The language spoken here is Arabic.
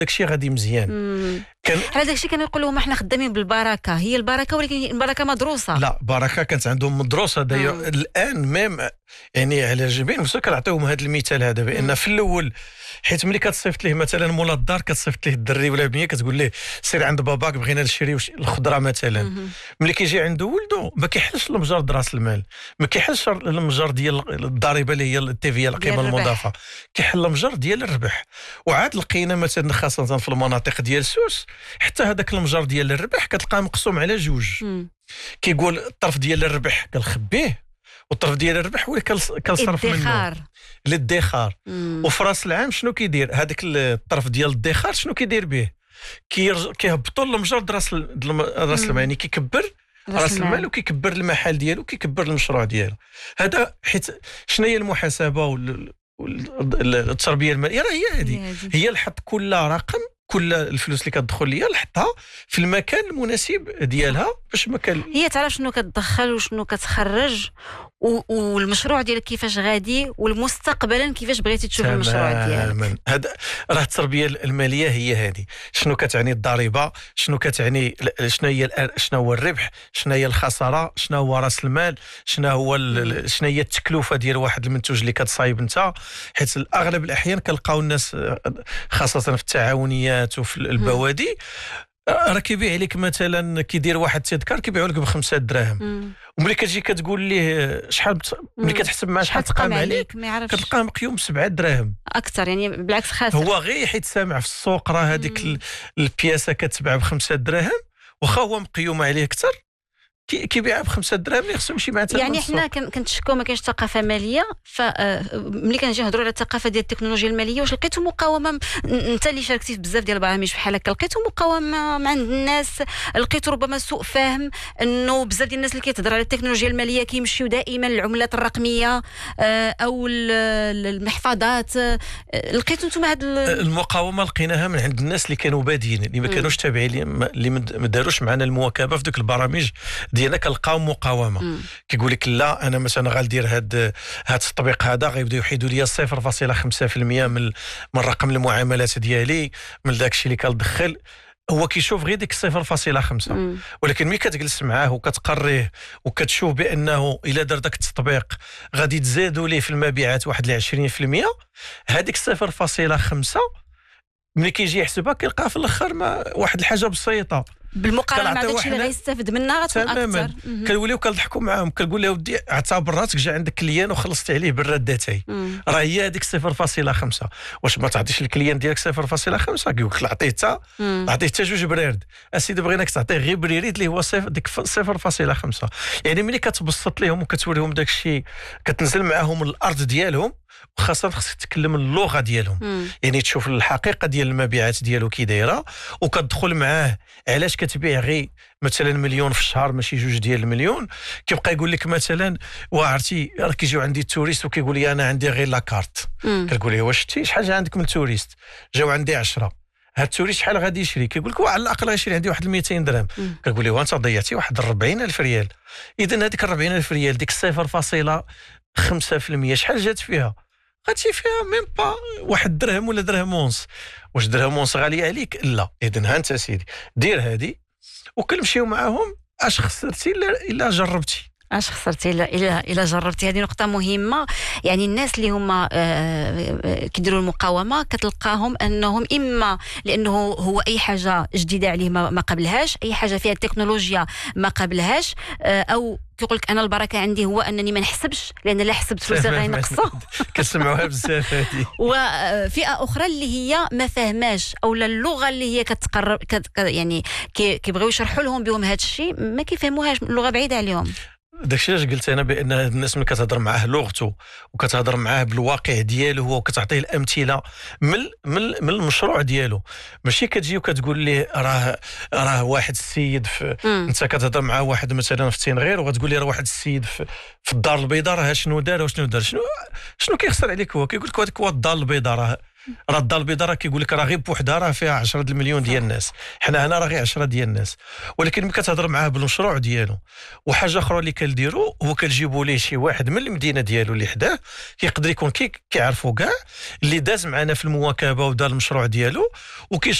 داكشي غادي مزيان. على داكشي كنقولوا حنا خدامين بالبركه، هي البركه ولكن البركه مدروسه. لا، بركه كانت عندهم مدروسه الان ميم، يعني على جبين مسك كنعطيوهم هذا المثال هذا، بان في الاول حيت ملي كتصيفط ليه مثلا مولا الدار، كتصيفط ليه الدري ولا البنيه، كتقول ليه سير عند باباك بغينا نشريو الخضره مثلا. ملي كيجي عنده ولده ما كيحلش المجرد راس المال، ما كيحلش المجر ديال الضريبه اللي هي التيفيه القيمه المضافه، كيحل المجر ديال الربح. وعاد لقينا مثلا خاصه في المناطق ديال سوس، حتى هذاك المجر ديال الربح كتلقاه مقسوم على جوج. كيقول الطرف ديال الربح كنخبيه، والطرف ديال الربح هو كنصرف منه للادخار. وفي راس العام شنو كيدير هذاك الطرف ديال الادخار؟ شنو كيدير به؟ كيهبطوا المجرد راس المال، يعني كيكبر راس المال وكيكبر المحل ديالو وكيكبر المشروع ديالو. هذا حيت شنو هي المحاسبه والتربيه الماليه؟ راه هي هذه، هي الحط كل رقم، كل الفلوس اللي كتدخل ليا نحطها في المكان المناسب ديالها، باش هي تعرف شنو كتدخل وشنو كتخرج، والمشروع ديالك كيفاش غادي، والمستقبلا كيفاش بغيتي تشوف المشروع ديالك. هذا راه التربيه الماليه هي هذه. شنو كتعني الضريبه؟ شنو كتعني؟ شنو هو الربح؟ شنو هي الخساره؟ شنو هو راس المال؟ شنو هي التكلفه ديال واحد المنتوج اللي كتصايب انت؟ حيت اغلب الاحيان كنلقاو الناس خاصه في التعاونيات وفي البوادي راه كيبيع لك مثلا، كيدير واحد التذكار كيبيعوا لك ب5 دراهم، وملي كتجي كتقول ليه شحال ملي كتحسب معاه شحال تقام عليك كتلقاه مقيوم ب7 دراهم اكثر، يعني بالعكس خاسر. هو غير حيت سامع في السوق راه هذيك البياسه كتباع ب5 دراهم، واخا هو مقيوم عليه اكثر كيبيعها ب5 دراهم اللي خصهم يمشي مع الثمن. يعني حنا كنتشكوا ما كاينش ثقافه ماليه، فملي كنجي نهضروا على الثقافه ديال التكنولوجيا الماليه، واش لقيتوا مقاومه؟ انت اللي شاركتي في بزاف ديال البرامج بحال هكا، لقيتوا مقاومه مع عند الناس؟ لقيتوا ربما سوء فهم انه بزاف ديال الناس اللي كيتهضر على التكنولوجيا الماليه كيمشيو دائما للعملات الرقميه او المحفظات؟ لقيتوا انتم هذه المقاومه؟ لقيناها من عند الناس اللي كانوا بادين، اللي ما كانوش تابعين، اللي ما داروش معنا المواكبه في ذوك البرامج ديالنا. كنلقاو مقاومه، كيقول لك لا انا مثلا غندير هاد التطبيق هذا غيبداو يحيدوا لي 0.5% من رقم المعاملات ديالي، من داكشي اللي كندخل. هو كيشوف غير ديك 0.5، ولكن ملي كتجلس معاه وكتقريه وكتشوف بانه الا دار داك التطبيق غادي تزادوا ليه في المبيعات واحد 20%، هذيك 0.5 ملي كيجي يحسبها كيلقاها في الاخر واحد الحاجه بسيطه بالمقارنه مع داكشي اللي غيستافد منها غتكون اكثر. كنوليو كنضحكوا معاهم، كنقول له ودي اعتبر راسك جا عندك كليان وخلصتي عليه بالردتي، راه هي هذيك 0.5. واش ما تعطيش الكليان ديالك 0.5؟ كيقول لك عطيه حتى 2 برارد، اسيدي بغيناك تعطيه غير بريريد اللي هو ديك 0.5. يعني ملي كتبسط لهم وكتوريهم داك الشيء، كتنزل معاهم الارض ديالهم، وخاصه خصك تتكلم اللغه ديالهم، يعني تشوف الحقيقه ديال المبيعات ديالو كي دايره، وكتدخل معاه علاش كتبيع غير مثلا 1,000,000 في الشهر ماشي 2 ديال المليون. كيبقى يقول لك مثلا وعرفتي راه كيجيو عندي التوريست وكيقول لي انا عندي غير لاكارت، كتقول لي واش شتي شحال جا عندك من التوريست؟ جاو عندي 10. هاد التوريست شحال غادي يشري؟ كيقول لك على الاقل غيشري عندي واحد 200 درهم. كتقول لي وانت ضيعتي واحد 40,000 ريال. اذا هذيك 40,000 ريال ديك 0.5% شحال جات فيها؟ غتجي فيها ميم با واحد درهم ولا درهم ونص. واش درهم ونص غاليه عليك؟ لا. اذا ها انت سيدي دير هذه وكنمشيو معاهم. اش خسرتي الا جربتي؟ اش خسرتي الا جربتي؟ هذه نقطه مهمه. يعني الناس اللي هما كيديروا المقاومه كتلقاهم انهم اما لانه هو اي حاجه جديده عليه ما قبلهاش، اي حاجه فيها التكنولوجيا ما قبلهاش، او كيقول لك انا البركه عندي هو انني ما نحسبش، لان لا حسبت فلوسي غينقصوا. كنسمعوها بزاف هذه. وفئه اخرى اللي هي ما فهماش، او اللغه اللي هي كتقرب يعني كيبغيو يشرحوا لهم بهم هذا الشيء ما كيفهموهاش، اللغه بعيده عليهم. داكشي علاش قلت انا بان الناس ملي كتهضر معاه لغته وكتهضر معاه بالواقع ديالو هو وكتعطيه الامثله من المشروع ديالو، ماشي كتجي وكتقول ليه راه واحد السيد انت كتهضر مع واحد مثلا في التنغير وغتقول لي راه واحد السيد في الدار البيضاء راه شنو دار شنو كيخسر عليك. هو كيقول لك هذاك هو الدار البيضاء راه الدار البيضاء راه كيقول لك راه غير بوحدها راه فيها 10 المليون ديال الناس، حنا هنا راه غير 10 ديال الناس. ولكن ملي كتهضر معاه بالمشروع ديالو وحاجه اخرى اللي كنديروا هو كنجيبوا ليه شي واحد من المدينه ديالو اللي حداه كيقدر يكون كيعرفوا كاع اللي داز معنا في المواكبه ودار المشروع ديالو